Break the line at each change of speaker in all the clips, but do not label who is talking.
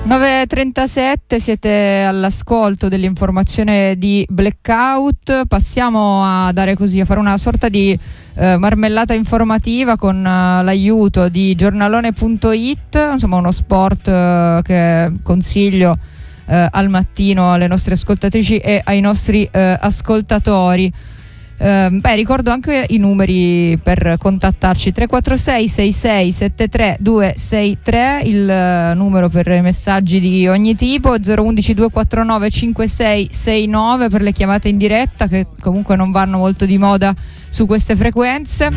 9:37, siete all'ascolto dell'informazione di Blackout. Passiamo a fare una sorta di marmellata informativa con l'aiuto di giornalone.it, insomma uno sport che consiglio al mattino alle nostre ascoltatrici e ai nostri ascoltatori. Ricordo anche i numeri per contattarci: 346 66 73 263, il numero per i messaggi di ogni tipo, 011 249 5669 per le chiamate in diretta, che comunque non vanno molto di moda su queste frequenze.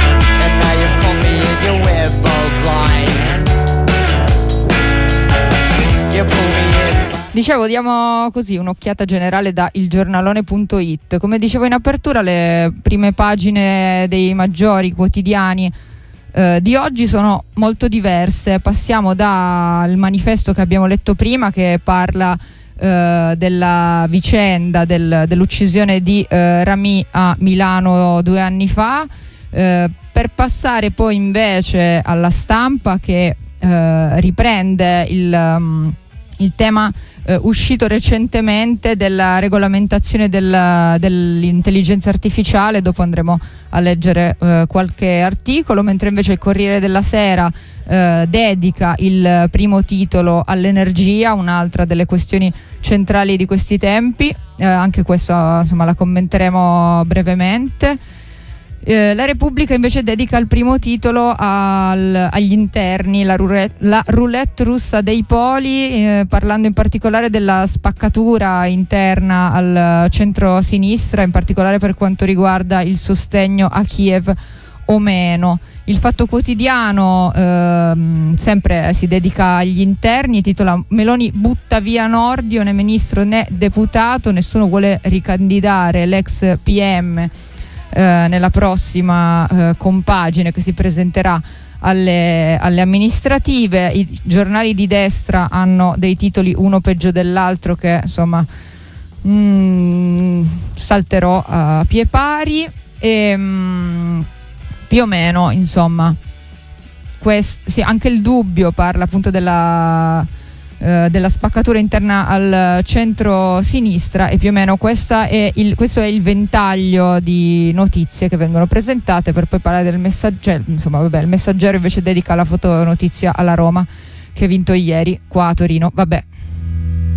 Dicevo, diamo così un'occhiata generale da ilgiornalone.it. Come dicevo in apertura, le prime pagine dei maggiori quotidiani di oggi sono molto diverse. Passiamo dal manifesto che abbiamo letto prima, che parla della vicenda dell'uccisione di Ramy a Milano 2 anni fa, per passare poi invece alla Stampa, che riprende il tema uscito recentemente della regolamentazione dell'intelligenza artificiale. Dopo andremo a leggere qualche articolo, mentre invece il Corriere della Sera dedica il primo titolo all'energia, un'altra delle questioni centrali di questi tempi. Anche questo, insomma, la commenteremo brevemente. La Repubblica invece dedica il primo titolo agli interni, la roulette russa dei poli, parlando in particolare della spaccatura interna al centro-sinistra, in particolare per quanto riguarda il sostegno a Kiev o meno. Il Fatto Quotidiano sempre si dedica agli interni, titola: Meloni butta via Nordio, né ministro né deputato, nessuno vuole ricandidare l'ex PM nella prossima compagine che si presenterà alle amministrative. I giornali di destra hanno dei titoli uno peggio dell'altro che insomma salterò a pie pari, e più o meno insomma sì, anche il Dubbio parla appunto della spaccatura interna al centro-sinistra, e più o meno questo è il ventaglio di notizie che vengono presentate, per poi parlare del Messaggero. Insomma, il Messaggero invece dedica la fotonotizia alla Roma, che ha vinto ieri qua a Torino. Vabbè.